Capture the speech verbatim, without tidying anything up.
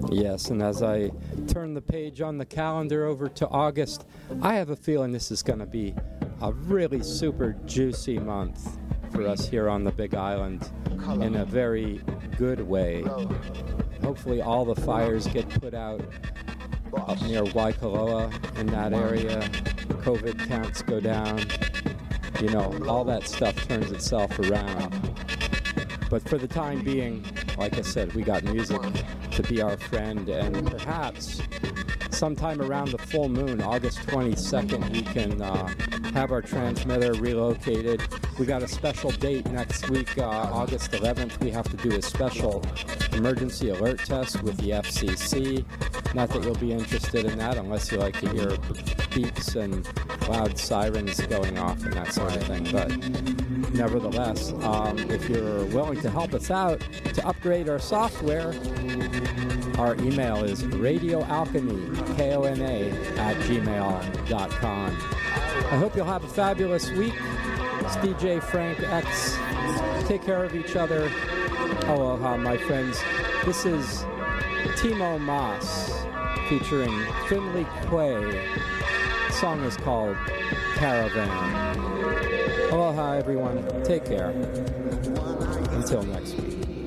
Yes, and as I turn the page on the calendar over to August, I have a feeling this is going to be a really super juicy month for us here on the Big Island in a very good way. Hopefully all the fires get put out up near Waikoloa in that area. COVID counts go down. You know, all that stuff turns itself around. But for the time being, like I said, we got music to be our friend, and perhaps sometime around the full moon, August twenty-second, we can uh, have our transmitter relocated. We got a special date next week, uh, August eleventh. We have to do a special emergency alert test with the F C C. Not that you'll be interested in that unless you like to hear beeps and loud sirens going off and that sort of thing. But nevertheless, um, if you're willing to help us out to upgrade our software, our email is radioalchemy, K O N A, at gmail dot com. I hope you'll have a fabulous week. It's D J Frank X. Take care of each other. Aloha, my friends. This is Timo Moss featuring Finley Quay. The song is called Caravan. Aloha, everyone. Take care. Until next week.